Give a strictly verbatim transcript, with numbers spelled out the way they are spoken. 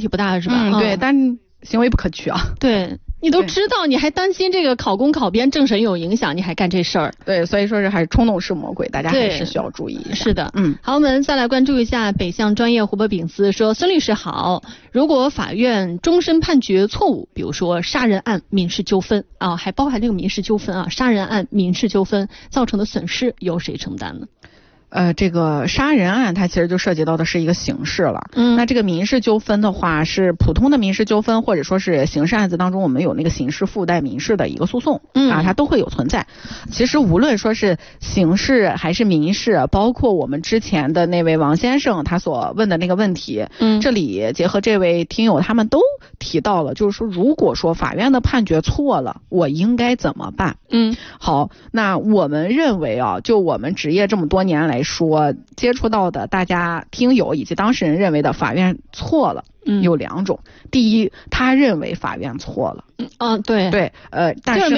题不大是吧？ 嗯，对， 嗯、 但行为不可取啊。 对。你都知道，你还担心这个考公考编政审有影响，你还干这事儿？ 对，所以说是还是冲动是魔鬼，大家还是需要注意一下。 是的， 嗯， 好，我们再来关注一下北向专业湖北丙司说，孙律师好，如果法院终身判决错误，比如说杀人案民事纠纷啊，还包含这个民事纠纷啊，杀人案民事纠纷造成的损失由谁承担呢？ 呃，这个杀人案它其实就涉及到的是一个刑事了。 嗯， 那这个民事纠纷的话，是普通的民事纠纷，或者说是刑事案子当中，我们有那个刑事附带民事的一个诉讼，嗯啊，它都会有存在。其实无论说是刑事还是民事，包括我们之前的那位王先生他所问的那个问题，嗯，这里结合这位听友他们都提到了，就是说如果说法院的判决错了，我应该怎么办？嗯，好，那我们认为啊，就我们职业这么多年来说接触到的大家听友以及当事人认为的法院错了，嗯，有两种。第一，他认为法院错了， 嗯，哦，对对，呃，但是